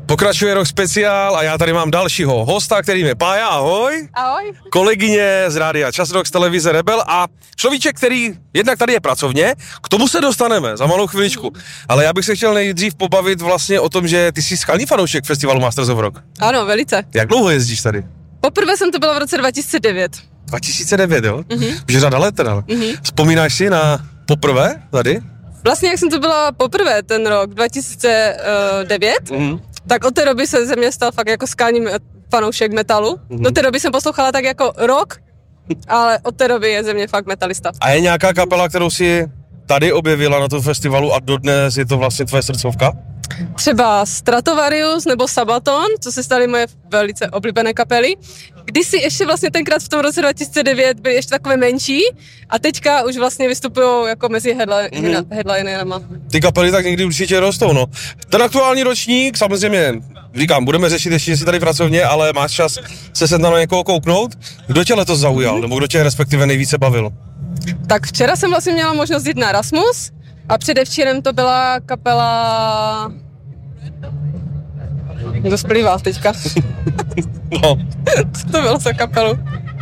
Pokračuje Rock speciál a já tady mám dalšího hosta, kterým je Pája, ahoj. Ahoj. Kolegyně z rádia Čas Rock z televize Rebel a človíček, který jednak tady je pracovně, k tomu se dostaneme za malou chviličku. Ale já bych se chtěl nejdřív pobavit vlastně o tom, že ty jsi skalní fanoušek festivalu Masters of Rock. Ano, velice. Jak dlouho jezdíš tady? Poprvé jsem to byla v roce 2009. 2009, jo? Mhm. Už je řada let teda. Vzpomínáš si na poprvé tady? Vlastně jak jsem to byla poprvé ten rok 2009, tak od té doby se ze mě stal fakt jako skalní fanoušek metalu. Do té doby jsem poslouchala tak jako rock, ale od té doby je ze mě fakt metalista. A je nějaká kapela, kterou si tady objevila na tom festivalu a dodnes je to vlastně tvoje srdcovka? Třeba Stratovarius nebo Sabaton, co se staly moje velice oblíbené kapely. Kdysi ještě vlastně tenkrát v tom roce 2009 byly ještě takové menší a teďka už vlastně vystupují jako mezi headlinerama. Ty kapely tak někdy určitě rostou, no. Ten aktuální ročník, samozřejmě, říkám, budeme řešit ještě, že jsi tady pracovně, ale máš čas se sem na někoho kouknout. Kdo tě letos zaujal, nebo kdo tě respektive nejvíce bavil? Tak včera jsem vlastně měla možnost jít na Erasmus a předevčírem to byla kapela... Kdo splývá teďka? No. Co to bylo za kapelu?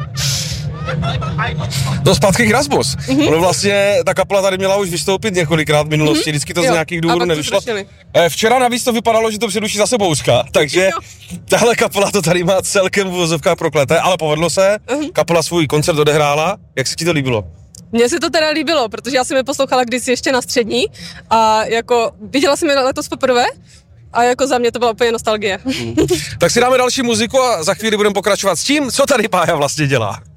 No zpátky k Erasmus. Ono vlastně, ta kapela tady měla už vystoupit několikrát v minulosti, vždycky to z nějakých důvodů nevyšlo. Včera navíc to vypadalo, že to předuší zase bouřka, takže tahle kapela to tady má celkem v uvozovkách prokleté, ale povedlo se, kapela svůj koncert odehrála, jak se ti to líbilo? Mně se to teda líbilo, protože já jsem je poslouchala kdysi ještě na střední a jako viděla jsem je letos poprvé a jako za mě to byla úplně nostalgie. Tak si dáme další muziku a za chvíli budeme pokračovat s tím, co tady Pája vlastně dělá.